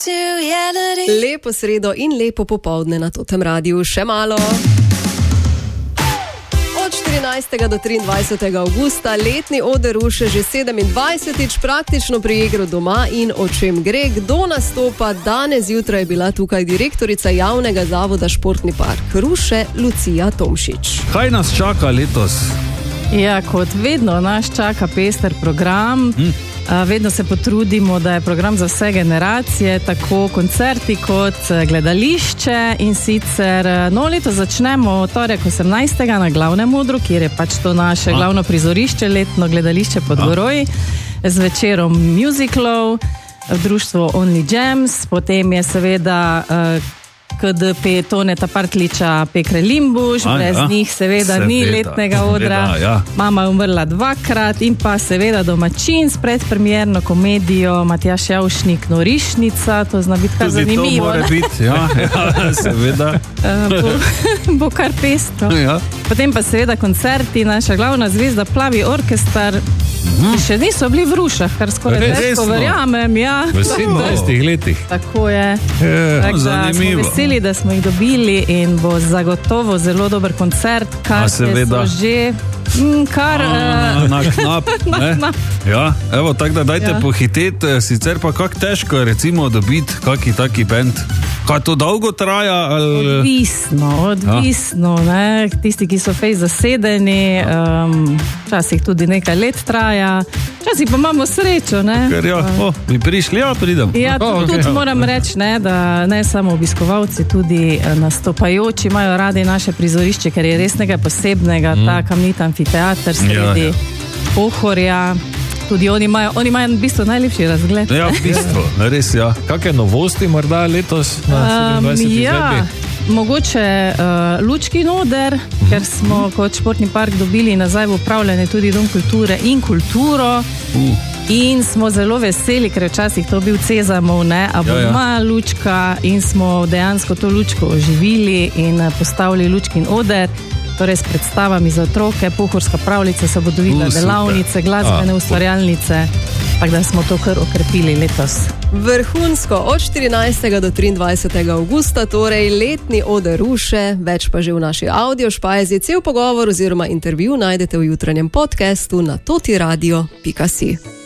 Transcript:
Lepo sredo in lepo popoldne na Totem Radiu, še malo. Od 14. do 23. avgusta letni oder ruše že 27. praktično pri igru doma in o čem gre, kdo nastopa. Danes zjutraj je bila tukaj direktorica javnega zavoda Športni park Ruše, Lucija Tomšič. Kaj nas čaka letos? Ja, kot vedno nas čaka pester program. Vedno se potrudimo, da je program za vse generacije, tako koncerti kot gledališče, in sicer leto začnemo torek 18. na glavnem odru, kjer je pač to naše glavno prizorišče, letno gledališče pod Goroji, z večerom musicalov, društvo Only Gems, potem je seveda KDP Toneta Partliča Pekre Limbuš, brez njih seveda ni letnega odra. Mama je umrla 2krat in pa seveda domačin s predpremierno komedijo Matjaž Javšnik Norišnica, to zna biti kar zanimivo. Tudi to mora biti, seveda. Bo kar pestro. Potem pa seveda koncerti, naša glavna zvezda Plavi orkestar, ki še niso bili v Rušah, kar skoraj težko verjamem. V 17 letih. Tako je. Zanimivo. Smo veseli, da smo jih dobili in bo zagotovo zelo dober koncert, kar so že kar na knap. Ja, evo, tako da dajte pohiteti, sicer pa kako težko je recimo dobiti kaki taki band. Kaj to dolgo traja? Odvisno, ne? Tisti, ki so fejs zasedeni, včasih tudi nekaj let traja, včasih pa imamo srečo, ne? Ker bi prišli, pridem. Ja, tudi moram reči, ne, da ne samo obiskovalci, tudi nastopajoči imajo radi naše prizorišče, ker je res nekaj posebnega, ta kamnita amfiteater sredi Pohorja. Tudi oni imajo v bistvu najlepši razgled. Ja, v bistvu, res, ja. Kakšne novosti morda letos na 27. izvedbi? Mogoče lučkin oder, ker smo kot Športni park dobili nazaj v upravljanje tudi Dom kulture in kulturo. In smo zelo veseli, ker je včasih to bil Cezamov, abonma lučka, in smo dejansko to lučko oživili in postavili lučkin oder. Torej s predstavami za otroke, pohorska pravljica, se bodo videle delavnice, glasbene ustvarjalnice, tako da smo to kar okrepili letos. Vrhunsko, od 14. do 23. avgusta, torej letni oder Ruše, več pa že v naši audio špajzi. Cel pogovor oziroma intervju najdete v jutranjem podcastu na totiradio.si.